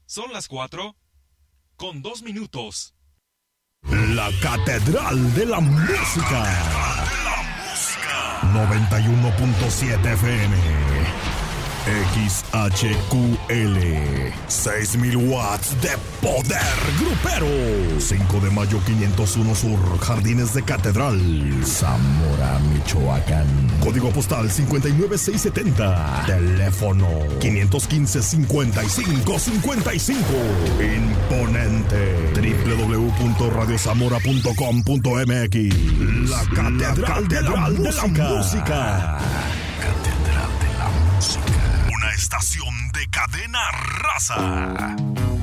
Son las 4:02. La Catedral de la Música. 91.7 FM. XHQL. 6,000 watts de poder grupero. 5 de mayo 501 Sur, Jardines de Catedral, Zamora, Michoacán. Código postal 59670. Teléfono 515-5555. Imponente. www.radiozamora.com.mx. La Catedral de la Música. Catedral de la Música. Una estación de Cadena Raza.